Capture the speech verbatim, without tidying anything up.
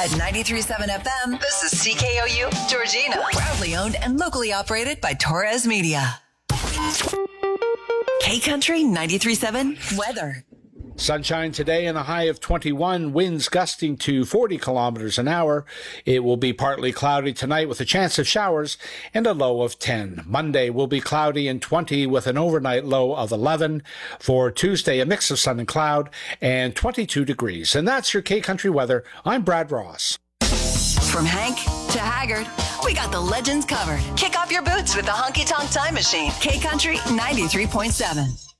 At ninety-three point seven F M, this is C K O U, Georgina. Proudly owned and locally operated by Torres Media. K-Country ninety-three point seven weather. Sunshine today and a high of twenty-one, winds gusting to forty kilometers an hour. It will be partly cloudy tonight with a chance of showers and a low of ten. Monday will be cloudy and twenty with an overnight low of eleven. For Tuesday, a mix of sun and cloud and twenty-two degrees. And that's your K-Country weather. I'm Brad Ross. From Hank to Haggard, we got the legends covered. Kick off your boots with the Honky Tonk Time Machine. K-Country ninety-three point seven.